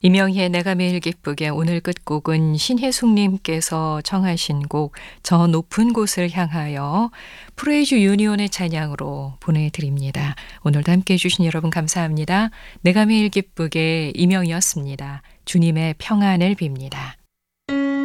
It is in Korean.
이명희의 내가 매일 기쁘게 오늘 끝곡은 신혜숙님께서 청하신 곡 저 높은 곳을 향하여 프레이즈 유니온의 찬양으로 보내드립니다. 오늘도 함께해 주신 여러분 감사합니다. 내가 매일 기쁘게 이명희였습니다. 주님의 평안을 빕니다.